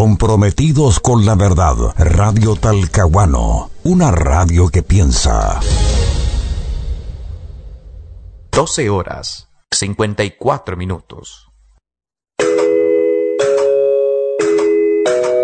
comprometidos con la verdad. Radio Talcahuano, una radio que piensa. 12:54.